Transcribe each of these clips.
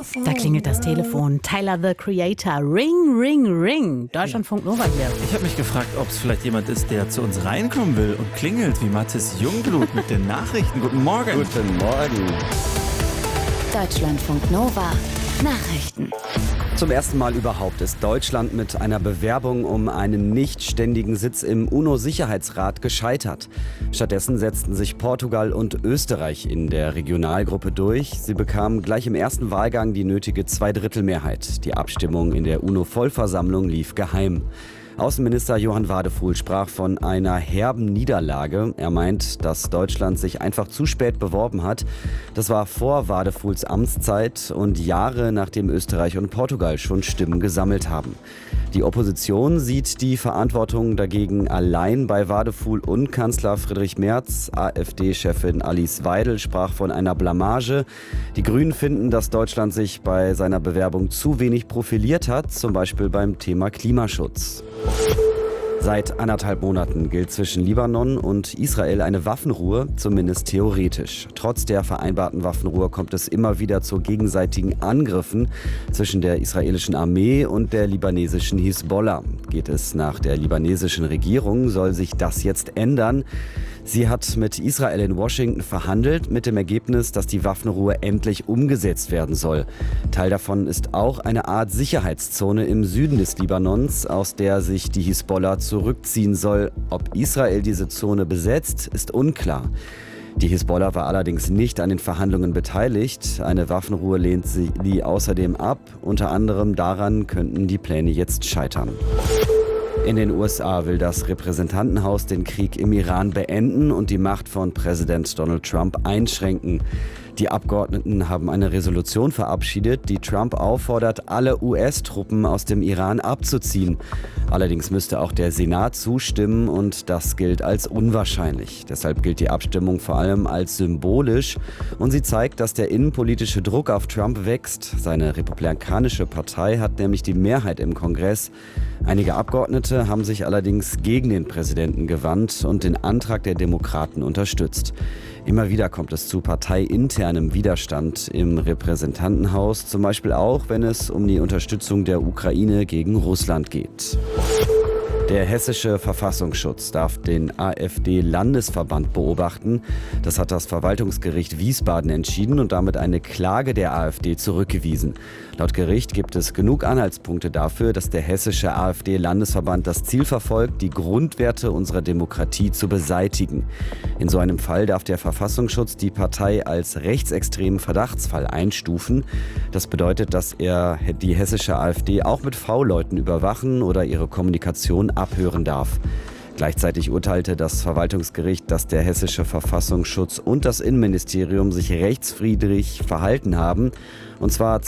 Da klingelt das Telefon. Tyler, the Creator. Ring, ring, ring. Deutschlandfunk Nova hier. Ich habe mich gefragt, ob es vielleicht jemand ist, der zu uns reinkommen will und klingelt wie Mathis Jungblut mit den Nachrichten. Guten Morgen. Guten Morgen. Deutschlandfunk Nova. Nachrichten. Zum ersten Mal überhaupt ist Deutschland mit einer Bewerbung um einen nicht ständigen Sitz im UNO-Sicherheitsrat gescheitert. Stattdessen setzten sich Portugal und Österreich in der Regionalgruppe durch. Sie bekamen gleich im ersten Wahlgang die nötige Zweidrittelmehrheit. Die Abstimmung in der UNO-Vollversammlung lief geheim. Außenminister Johann Wadephul sprach von einer herben Niederlage. Er meint, dass Deutschland sich einfach zu spät beworben hat. Das war vor Wadephuls Amtszeit und Jahre nachdem Österreich und Portugal schon Stimmen gesammelt haben. Die Opposition sieht die Verantwortung dagegen allein bei Wadephul und Kanzler Friedrich Merz. AfD-Chefin Alice Weidel sprach von einer Blamage. Die Grünen finden, dass Deutschland sich bei seiner Bewerbung zu wenig profiliert hat, zum Beispiel beim Thema Klimaschutz. Seit 1,5 Monaten gilt zwischen Libanon und Israel eine Waffenruhe, zumindest theoretisch. Trotz der vereinbarten Waffenruhe kommt es immer wieder zu gegenseitigen Angriffen zwischen der israelischen Armee und der libanesischen Hisbollah. Geht es nach der libanesischen Regierung, soll sich das jetzt ändern. Sie hat mit Israel in Washington verhandelt, mit dem Ergebnis, dass die Waffenruhe endlich umgesetzt werden soll. Teil davon ist auch eine Art Sicherheitszone im Süden des Libanons, aus der sich die Hisbollah zurückziehen soll. Ob Israel diese Zone besetzt, ist unklar. Die Hisbollah war allerdings nicht an den Verhandlungen beteiligt. Eine Waffenruhe lehnt sie außerdem ab. Unter anderem daran könnten die Pläne jetzt scheitern. In den USA will das Repräsentantenhaus den Krieg im Iran beenden und die Macht von Präsident Donald Trump einschränken. Die Abgeordneten haben eine Resolution verabschiedet, die Trump auffordert, alle US-Truppen aus dem Iran abzuziehen. Allerdings müsste auch der Senat zustimmen und das gilt als unwahrscheinlich. Deshalb gilt die Abstimmung vor allem als symbolisch und sie zeigt, dass der innenpolitische Druck auf Trump wächst. Seine republikanische Partei hat nämlich die Mehrheit im Kongress. Einige Abgeordnete haben sich allerdings gegen den Präsidenten gewandt und den Antrag der Demokraten unterstützt. Immer wieder kommt es zu parteiinternem Widerstand im Repräsentantenhaus, zum Beispiel auch, wenn es um die Unterstützung der Ukraine gegen Russland geht. Der hessische Verfassungsschutz darf den AfD-Landesverband beobachten. Das hat das Verwaltungsgericht Wiesbaden entschieden und damit eine Klage der AfD zurückgewiesen. Laut Gericht gibt es genug Anhaltspunkte dafür, dass der hessische AfD-Landesverband das Ziel verfolgt, die Grundwerte unserer Demokratie zu beseitigen. In so einem Fall darf der Verfassungsschutz die Partei als rechtsextremen Verdachtsfall einstufen. Das bedeutet, dass er die hessische AfD auch mit V-Leuten überwachen oder ihre Kommunikation abhören darf. Gleichzeitig urteilte das Verwaltungsgericht, dass der hessische Verfassungsschutz und das Innenministerium sich rechtswidrig verhalten haben. Und zwar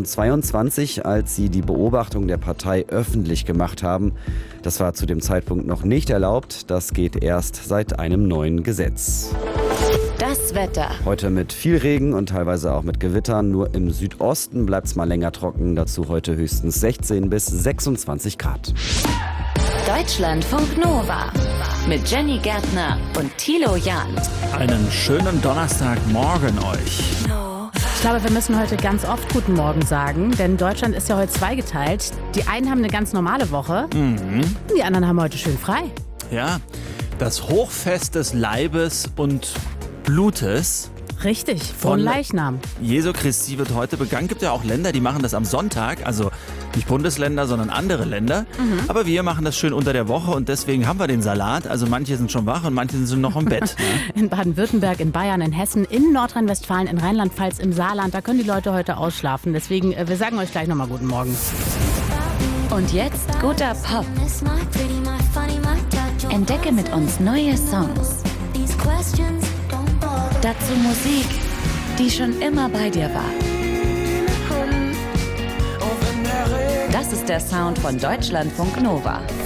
2022, als sie die Beobachtung der Partei öffentlich gemacht haben. Das war zu dem Zeitpunkt noch nicht erlaubt. Das geht erst seit einem neuen Gesetz. Das Wetter. Heute mit viel Regen und teilweise auch mit Gewittern. Nur im Südosten bleibt es mal länger trocken. Dazu heute höchstens 16 bis 26 Grad. Deutschlandfunk Nova mit Jenny Gärtner und Thilo Jahn. Einen schönen Donnerstagmorgen euch. Ich glaube, wir müssen heute ganz oft Guten Morgen sagen, denn Deutschland ist ja heute zweigeteilt. Die einen haben eine ganz normale Woche, die anderen haben heute schön frei. Ja, das Hochfest des Leibes und Blutes. Richtig, von Leichnam. Jesu Christi wird heute begangen. Gibt ja auch Länder, die machen das am Sonntag, also nicht Bundesländer, sondern andere Länder. Aber wir machen das schön unter der Woche und deswegen haben wir den Salat. Also manche sind schon wach und manche sind noch im Bett. Ne? In Baden-Württemberg, in Bayern, in Hessen, in Nordrhein-Westfalen, in Rheinland-Pfalz, im Saarland, da können die Leute heute ausschlafen. Deswegen, wir sagen euch gleich nochmal Guten Morgen. Und jetzt guter Pop. Entdecke mit uns neue Songs. Dazu Musik, die schon immer bei dir war. Das ist der Sound von Deutschlandfunk Nova.